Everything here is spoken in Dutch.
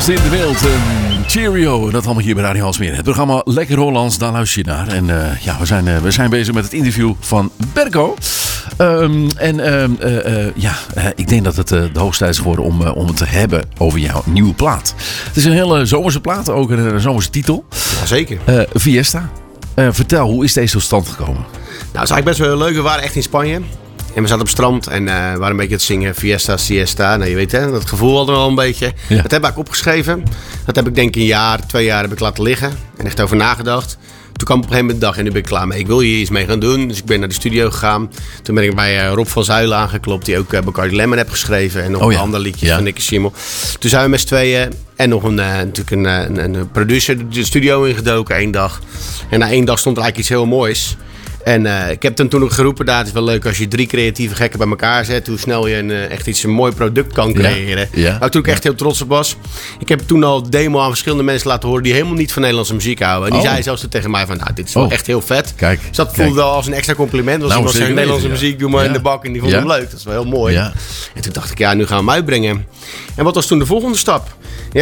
beste in de wereld. Cheerio, dat allemaal hier bij Radio Halsmeer. Het programma Lekker Hollands, daar luister je naar. En we zijn bezig met het interview van Berko. Ik denk dat het de hoogste tijd is geworden om het te hebben over jouw nieuwe plaat. Het is een hele zomerse plaat, ook een zomerse titel. Jazeker. Fiesta. Vertel, hoe is deze tot stand gekomen? Nou, het is eigenlijk best wel heel leuk. We waren echt in Spanje. En we zaten op het strand en waren een beetje aan het zingen. Fiesta, siesta. Nou, je weet hè, dat gevoel hadden we al een beetje. Ja. Dat heb ik opgeschreven. Dat heb ik denk ik 2 jaar heb ik laten liggen. En echt over nagedacht. Toen kwam op een gegeven moment de dag en nu ben ik klaar mee. Ik wil hier iets mee gaan doen. Dus ik ben naar de studio gegaan. Toen ben ik bij Rob van Zuilen aangeklopt. Die ook Bacardi Lemon heeft geschreven. En nog een ander liedje van Nicky Simon. Toen zijn we met z'n tweeën. En nog een producer de studio ingedoken 1 dag. En na 1 dag stond er eigenlijk iets heel moois. En ik heb toen ook geroepen, het is wel leuk als je 3 creatieve gekken bij elkaar zet. Hoe snel je echt een mooi product kan creëren. Ja. Waar ik toen ook echt heel trots op was. Ik heb toen al demo aan verschillende mensen laten horen die helemaal niet van Nederlandse muziek houden. En die zeiden zelfs tegen mij van, nou, dit is wel echt heel vet. Kijk, dus dat voelde wel als een extra compliment. Als iemand zegt, Nederlandse muziek, doe maar in de bak. En die vond hem leuk. Dat is wel heel mooi. Ja. En toen dacht ik, nu gaan we hem uitbrengen. En wat was toen de volgende stap? Ja,